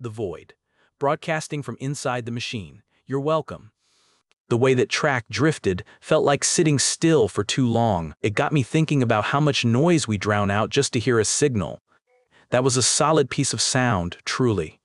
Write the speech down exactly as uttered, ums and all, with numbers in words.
the void, broadcasting from inside the machine. You're welcome. The way that track drifted felt like sitting still for too long. It got me thinking about how much noise we drown out just to hear a signal. That was a solid piece of sound, truly.